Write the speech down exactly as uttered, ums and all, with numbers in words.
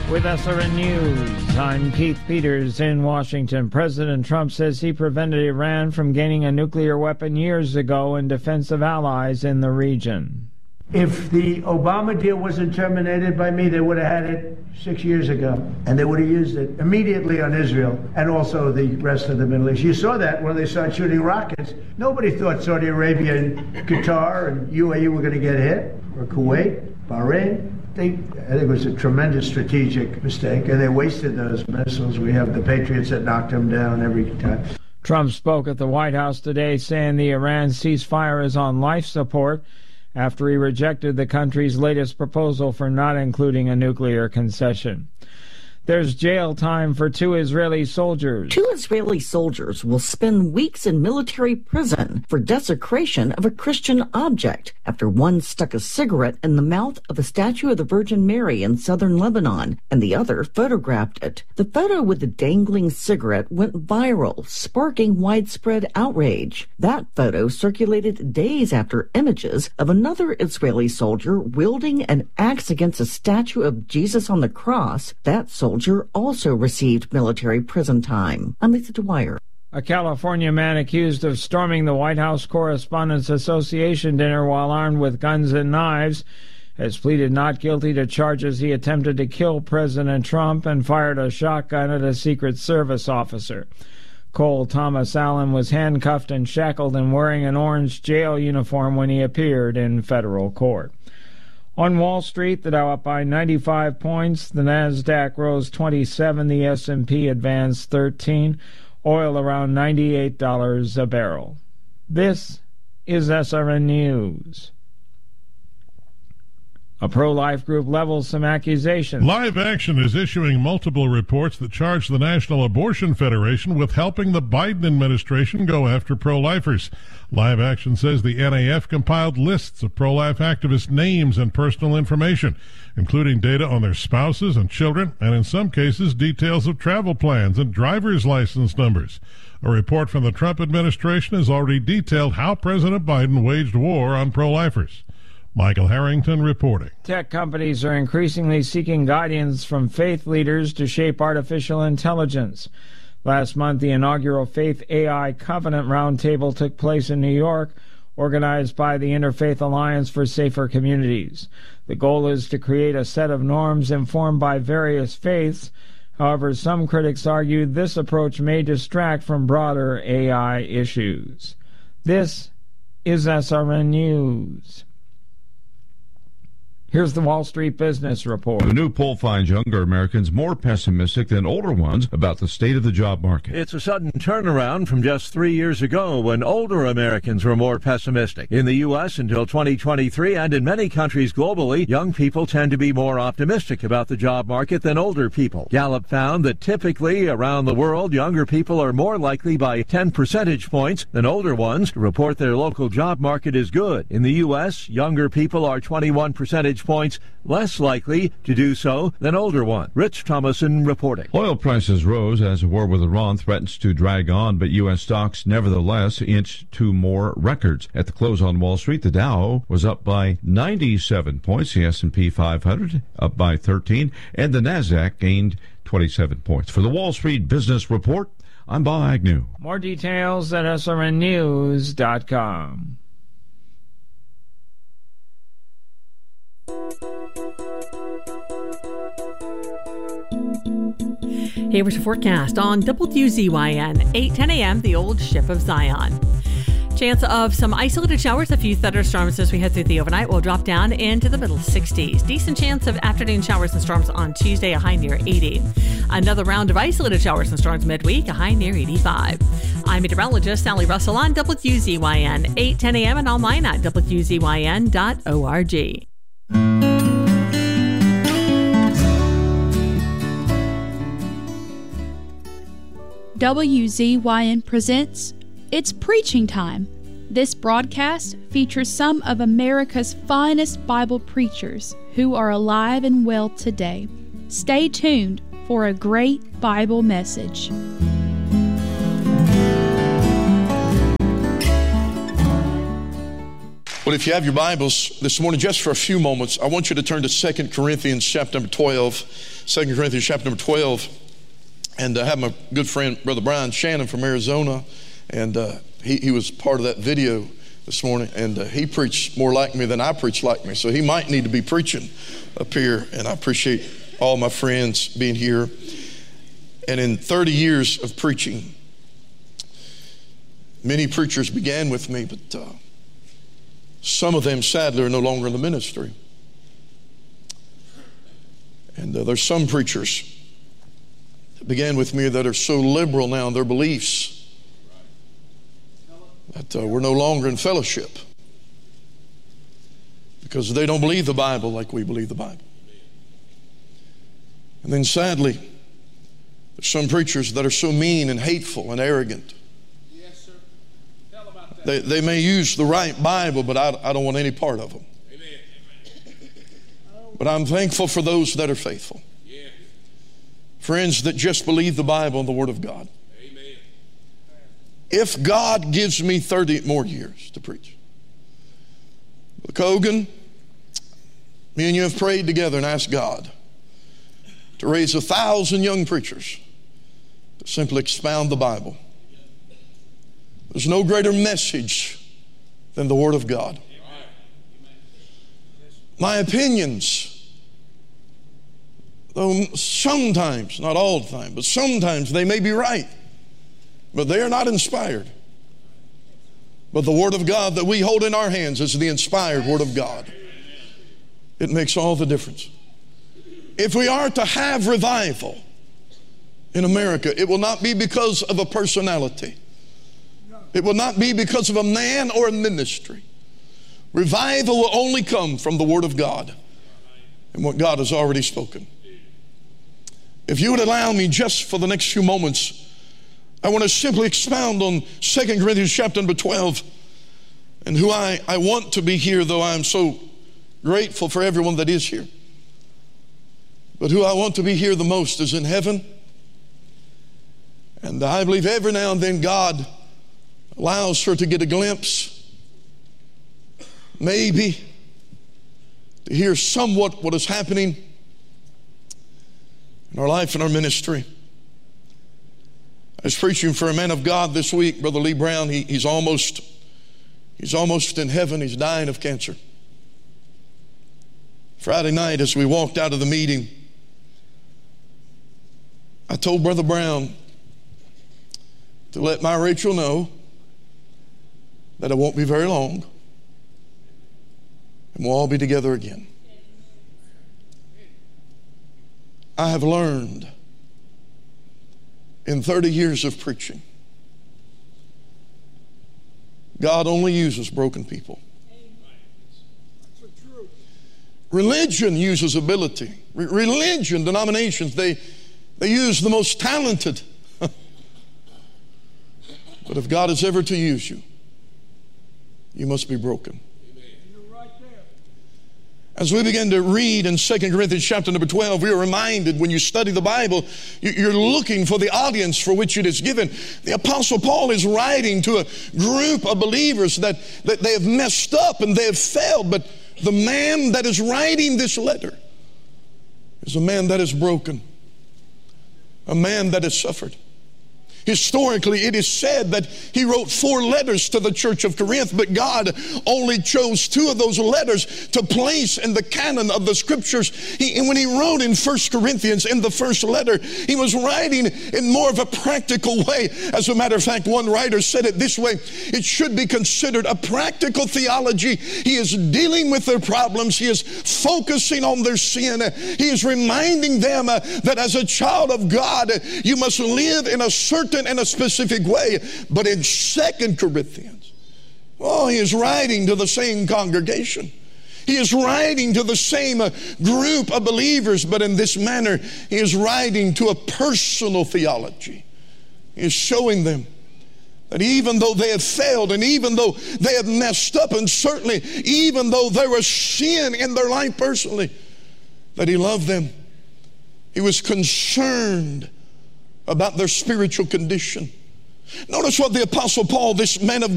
With S R N News, I'm Keith Peters in Washington. President Trump says he prevented Iran from gaining a nuclear weapon years ago in defense of allies in the region. If the Obama deal wasn't terminated by me, they would have had it six years ago, and they would have used it immediately on Israel and also the rest of the Middle East. You saw that when they started shooting rockets. Nobody thought Saudi Arabia and Qatar and U A E were going to get hit, or Kuwait, Bahrain. They, I think it was a tremendous strategic mistake, and they wasted those missiles. We have the Patriots that knocked them down every time. Trump spoke at the White House today saying the Iran ceasefire is on life support after he rejected the country's latest proposal for not including a nuclear concession. There's jail time for two Israeli soldiers. Two Israeli soldiers will spend weeks in military prison for desecration of a Christian object after one stuck a cigarette in the mouth of a statue of the Virgin Mary in southern Lebanon, and the other photographed it. The photo with the dangling cigarette went viral, sparking widespread outrage. That photo circulated days after images of another Israeli soldier wielding an axe against a statue of Jesus on the cross. That soldier also received military prison time. I'm Lisa Dwyer. A California man accused of storming the White House Correspondents Association dinner while armed with guns and knives has pleaded not guilty to charges he attempted to kill President Trump and fired a shotgun at a Secret Service officer. Cole Thomas Allen was handcuffed and shackled and wearing an orange jail uniform when he appeared in federal court. On Wall Street, the Dow up by ninety-five points, the Nasdaq rose twenty-seven, the S and P advanced thirteen, oil around ninety-eight dollars a barrel. This is S R N News. A pro-life group levels some accusations. Live Action is issuing multiple reports that charge the National Abortion Federation with helping the Biden administration go after pro-lifers. Live Action says the N A F compiled lists of pro-life activists' names and personal information, including data on their spouses and children, and in some cases details of travel plans and driver's license numbers. A report from the Trump administration has already detailed how President Biden waged war on pro-lifers. Michael Harrington reporting. Tech companies are increasingly seeking guidance from faith leaders to shape artificial intelligence. Last month, the inaugural Faith A I Covenant Roundtable took place in New York, organized by the Interfaith Alliance for Safer Communities. The goal is to create a set of norms informed by various faiths. However, some critics argue this approach may distract from broader A I issues. This is S R N News. Here's the Wall Street Business Report. The new poll finds younger Americans more pessimistic than older ones about the state of the job market. It's a sudden turnaround from just three years ago when older Americans were more pessimistic. In the U S until twenty twenty-three and in many countries globally, young people tend to be more optimistic about the job market than older people. Gallup found that typically around the world, younger people are more likely by ten percentage points than older ones to report their local job market is good. In the U S, younger people are twenty-one percentage points less likely to do so than older ones. Rich Thomason reporting. Oil prices rose as a war with Iran threatens to drag on, but U S stocks nevertheless inched to more records. At the close on Wall Street, the Dow was up by ninety-seven points, the S and P five hundred up by thirteen, and the Nasdaq gained twenty-seven points. For the Wall Street Business Report, I'm Bob Agnew. More details at S R N news dot com. Here was your forecast on W Z Y N, eight ten a.m., the old ship of Zion. Chance of some isolated showers, a few thunderstorms as we head through the overnight will drop down into the middle sixties. Decent chance of afternoon showers and storms on Tuesday, a high near eighty. Another round of isolated showers and storms midweek, a high near eighty-five. I'm meteorologist Sally Russell on W Z Y N, eight ten a.m. and online at W Z Y N dot org. W Z Y N presents It's Preaching Time. This broadcast features some of America's finest Bible preachers who are alive and well today. Stay tuned for a great Bible message. Well, if you have your Bibles this morning, just for a few moments, I want you to turn to Second Corinthians chapter number twelve. Second Corinthians chapter number twelve. And I have my good friend, Brother Brian Shannon from Arizona. And uh, he, he was part of that video this morning. And uh, he preached more like me than I preach like me. So he might need to be preaching up here. And I appreciate all my friends being here. And in thirty years of preaching, many preachers began with me, but uh, some of them, sadly, are no longer in the ministry. And uh, there's some preachers that began with me that are so liberal now in their beliefs that uh, we're no longer in fellowship because they don't believe the Bible like we believe the Bible. And then sadly, there's some preachers that are so mean and hateful and arrogant. They, they may use the right Bible, but I, I don't want any part of them. Amen. But I'm thankful for those that are faithful. Yeah. Friends that just believe the Bible and the Word of God. Amen. If God gives me thirty more years to preach, Brother Kogan, me and you have prayed together and asked God to raise a thousand young preachers to simply expound the Bible. There's no greater message than the Word of God. My opinions, though sometimes, not all the time, but sometimes they may be right, but they are not inspired. But the Word of God that we hold in our hands is the inspired Word of God. It makes all the difference. If we are to have revival in America, it will not be because of a personality. It will not be because of a man or a ministry. Revival will only come from the Word of God and what God has already spoken. If you would allow me just for the next few moments, I want to simply expound on Second Corinthians chapter number twelve and who I, I want to be here, though I am so grateful for everyone that is here. But who I want to be here the most is in heaven. And I believe every now and then God allows her to get a glimpse, maybe to hear somewhat what is happening in our life and our ministry. I was preaching for a man of God this week, Brother Lee Brown. He, he's almost he's almost in heaven. He's dying of cancer. Friday night as we walked out of the meeting, I told Brother Brown to let my Rachel know that it won't be very long and we'll all be together again. I have learned in thirty years of preaching, God only uses broken people. Religion uses ability. Re- religion, denominations, they, they use the most talented. But if God is ever to use you, you must be broken. As we begin to read in Second Corinthians chapter number twelve, we are reminded when you study the Bible, you're looking for the audience for which it is given. The Apostle Paul is writing to a group of believers that, that they have messed up and they have failed. But the man that is writing this letter is a man that is broken, a man that has suffered. Historically, it is said that he wrote four letters to the church of Corinth, but God only chose two of those letters to place in the canon of the scriptures. He, and when he wrote in First Corinthians, in the first letter, he was writing in more of a practical way. As a matter of fact, one writer said it this way: it should be considered a practical theology. He is dealing with their problems. He is focusing on their sin. He is reminding them uh, that as a child of God, you must live in a certain in a specific way. But in Second Corinthians, oh, he is writing to the same congregation. He is writing to the same uh, group of believers, but in this manner, he is writing to a personal theology. He is showing them that even though they have failed, and even though they have messed up, and certainly even though there was sin in their life personally, that he loved them. He was concerned about their spiritual condition. Notice what the Apostle Paul, this man of